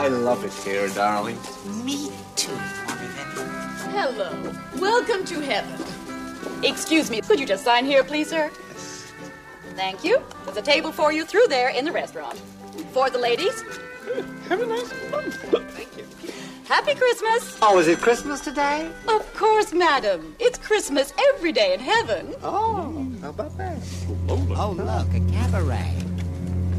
I love it here, darling. Me too, Marvin. Hello. Welcome to heaven. Excuse me, could you just sign here, please, sir? Yes. Thank you. There's a table for you through there in the restaurant. For the ladies. Have a nice one. Thank you. Happy Christmas. Oh, is it Christmas today? Of course, madam. It's Christmas every day in heaven. Oh, how about that? Oh, look, a cabaret.